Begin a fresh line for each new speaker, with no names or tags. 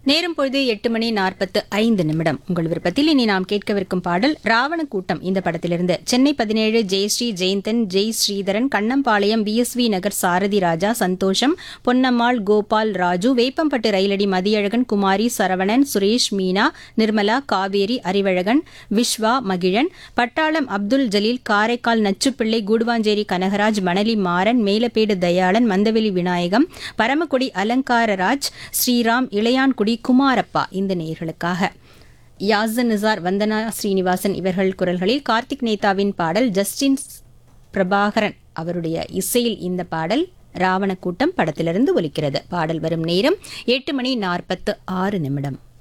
நேரம் பொழுது 8:45. உங்கள் விருப்பத்தில் இனி நாம் கேட்கவிருக்கும் பாடல் ராவண கூட்டம் இந்த படத்திலிருந்து. சென்னை 17 ஜெயஸ்ரீ ஜெயந்தன், ஜெய் ஸ்ரீதரன், கண்ணம்பாளையம், பிஎஸ்வி நகர் சாரதி ராஜா, சந்தோஷம், பொன்னம்மாள், கோபால், ராஜு, வேப்பம்பட்டு ரயிலடி மதியழகன், குமாரி, சரவணன், சுரேஷ், மீனா, நிர்மலா, காவேரி, அறிவழகன், விஸ்வா, மகிழன், பட்டாளம் அப்துல் ஜலீல், காரைக்கால் நச்சுப்பிள்ளை, கூடுவாஞ்சேரி கனகராஜ், மணலி மாறன், மேலப்பேடு தயாளன், மந்தவெளி விநாயகம், பரமக்குடி அலங்காரராஜ், ஸ்ரீராம், இளையான்குடி குமாரப்பா இந்த நேயர்களுக்காக. யாசன் நிசார், வந்தனா ஸ்ரீனிவாசன் இவர்கள் குரல்களில் கார்த்திக் நேதாவின் பாடல், ஜஸ்டின் பிரபாகரன் அவருடைய இசையில் இந்த பாடல் ராவண கூட்டம் படத்திலிருந்து ஒலிக்கிறது. பாடல் வரும் நேரம் 8:46.